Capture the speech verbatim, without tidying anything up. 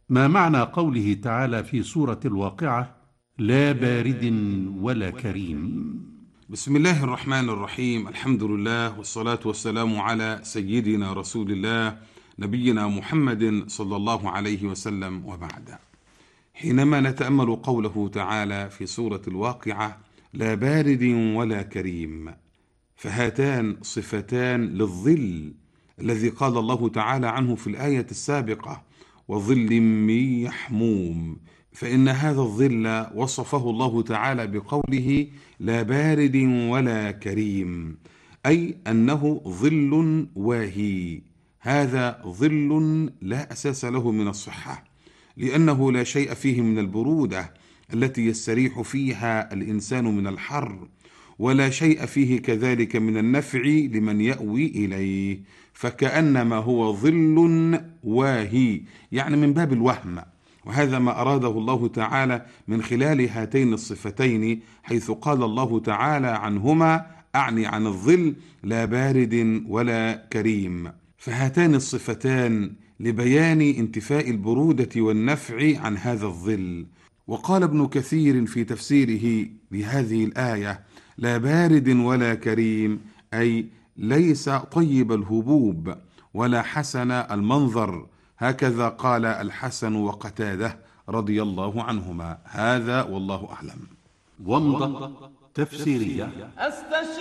ما معنى قوله تعالى في سورة الواقعة: لا بارد ولا كريم؟ بسم الله الرحمن الرحيم. الحمد لله والصلاة والسلام على سيدنا رسول الله نبينا محمد صلى الله عليه وسلم، وبعد. حينما نتأمل قوله تعالى في سورة الواقعة: لا بارد ولا كريم، فهاتان صفتان للظل الذي قال الله تعالى عنه في الآية السابقة: وظل من يحموم. فإن هذا الظل وصفه الله تعالى بقوله: لا بارد ولا كريم، أي أنه ظل واهي. هذا ظل لا أساس له من الصحة، لأنه لا شيء فيه من البرودة التي يستريح فيها الإنسان من الحر، ولا شيء فيه كذلك من النفع لمن يأوي إليه، فكأنما هو ظل واهي، يعني من باب الوهم. وهذا ما أراده الله تعالى من خلال هاتين الصفتين، حيث قال الله تعالى عنهما، أعني عن الظل: لا بارد ولا كريم. فهاتان الصفتان لبيان انتفاء البرودة والنفع عن هذا الظل. وقال ابن كثير في تفسيره لهذه الآية: لا بارد ولا كريم، أي ليس طيب الهبوب ولا حسن المنظر. هكذا قال الحسن وقتاده رضي الله عنهما. هذا والله أعلم. ومضة تفسيرية.